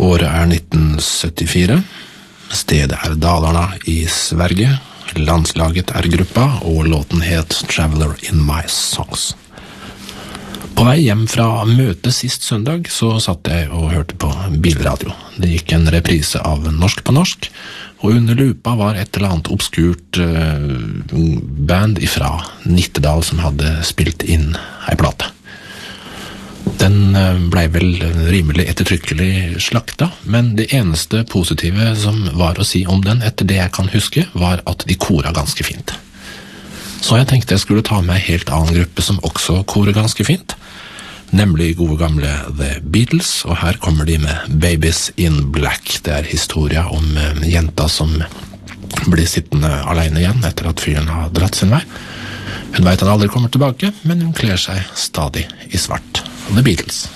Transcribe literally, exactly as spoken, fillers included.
Året er nitten syttifire. Stedet er Dalarna i Sverige. Landslaget er gruppa, og låten het Traveler in My Songs. På vei hjem fra møtet sist søndag så satt jeg og hørte på bilradio. Det gikk en reprise av Norsk på norsk, og under lupa var et eller annet obskurt uh, band ifra Nittedal som hadde spilt inn ei plate. Den blei vel rimelig ettertrykkelig slakta, men det eneste positive som var å si om den, etter det jeg kan huske, var at de kora ganske fint. Så jeg tenkte jeg skulle ta med en helt annen gruppe som også korer ganske fint, nemlig gode gamle The Beatles, og her kommer de med Babies in Black. Det er historia om jenta som blir sittende alene igjen etter at fyren har dratt sin vei. Hun vet han aldri kommer tilbake, men hun kler seg stadig i svart. The Beatles.